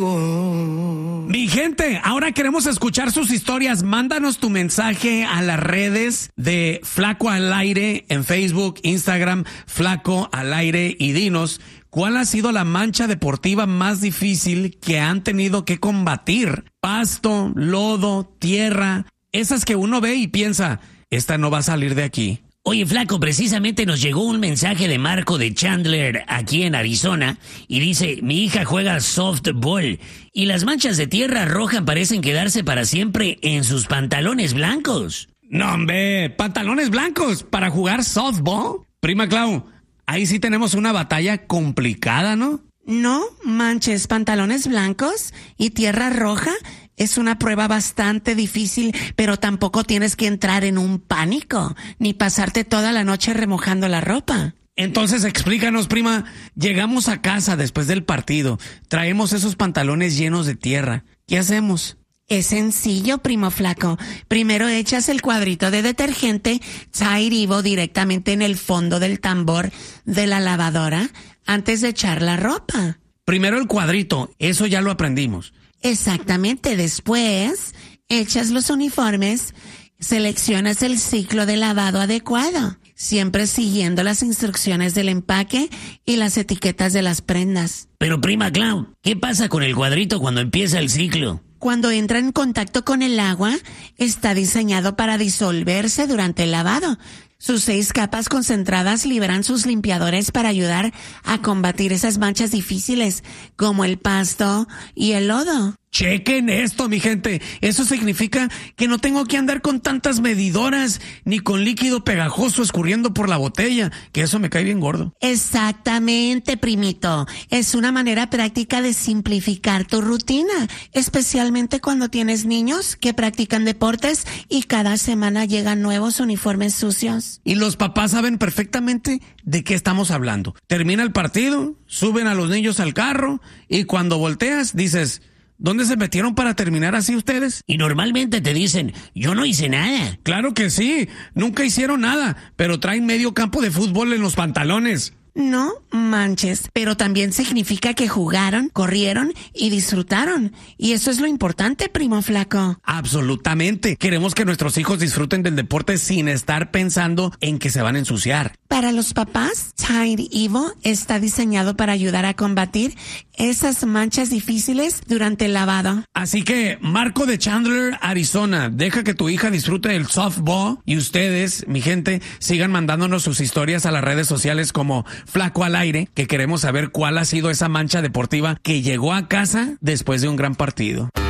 Mi gente, ahora queremos escuchar sus historias. Mándanos tu mensaje a las redes de Flaco al Aire en Facebook, Instagram, Flaco al Aire, y dinos cuál ha sido la mancha deportiva más difícil que han tenido que combatir. Pasto, lodo, tierra, esas que uno ve y piensa, esta no va a salir de aquí. Oye, Flaco, precisamente nos llegó un mensaje de Marco de Chandler, aquí en Arizona, y dice, mi hija juega softball y las manchas de tierra roja parecen quedarse para siempre en sus pantalones blancos. No, hombre, pantalones blancos para jugar softball. Prima Clau, ahí sí tenemos una batalla complicada, ¿no? No manches, pantalones blancos y tierra roja. Es una prueba bastante difícil, pero tampoco tienes que entrar en un pánico, ni pasarte toda la noche remojando la ropa. Entonces explícanos, prima. Llegamos a casa después del partido, traemos esos pantalones llenos de tierra. ¿Qué hacemos? Es sencillo, primo Flaco. Primero echas el cuadrito de detergente Tide Evo directamente en el fondo del tambor de la lavadora antes de echar la ropa. Primero el cuadrito, eso ya lo aprendimos. Exactamente, después echas los uniformes, seleccionas el ciclo de lavado adecuado, siempre siguiendo las instrucciones del empaque y las etiquetas de las prendas. Pero prima Clau, ¿qué pasa con el cuadrito cuando empieza el ciclo? Cuando entra en contacto con el agua, está diseñado para disolverse durante el lavado. Sus 6 capas concentradas liberan sus limpiadores para ayudar a combatir esas manchas difíciles, como el pasto y el lodo. Chequen esto, mi gente. Eso significa que no tengo que andar con tantas medidoras ni con líquido pegajoso escurriendo por la botella, que eso me cae bien gordo. Exactamente, primito. Es una manera práctica de simplificar tu rutina, especialmente cuando tienes niños que practican deportes y cada semana llegan nuevos uniformes sucios. Y los papás saben perfectamente de qué estamos hablando. Termina el partido, suben a los niños al carro y cuando volteas dices, ¿dónde se metieron para terminar así ustedes? Y normalmente te dicen, yo no hice nada. Claro que sí, nunca hicieron nada, pero traen medio campo de fútbol en los pantalones. No manches, pero también significa que jugaron, corrieron y disfrutaron. Y eso es lo importante, primo Flaco. Absolutamente. Queremos que nuestros hijos disfruten del deporte sin estar pensando en que se van a ensuciar. Para los papás, Tide Evo está diseñado para ayudar a combatir esas manchas difíciles durante el lavado. Así que, Marco de Chandler, Arizona, deja que tu hija disfrute del softball y ustedes, mi gente, sigan mandándonos sus historias a las redes sociales como Flaco al Aire, que queremos saber cuál ha sido esa mancha deportiva que llegó a casa después de un gran partido.